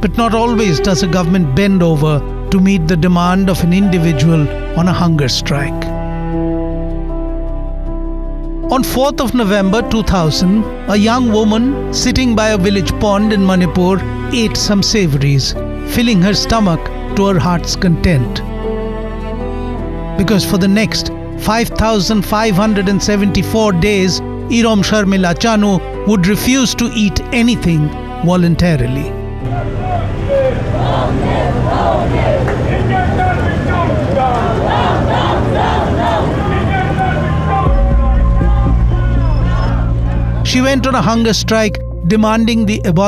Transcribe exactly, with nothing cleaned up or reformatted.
But not always does a government bend over to meet the demand of an individual on a hunger strike. On fourth of November two thousand, a young woman sitting by a village pond in Manipur ate some savories, filling her stomach to her heart's content. Because for the next five thousand five hundred seventy-four days, Irom Sharmila Chanu would refuse to eat anything voluntarily. She went on a hunger strike demanding the abolition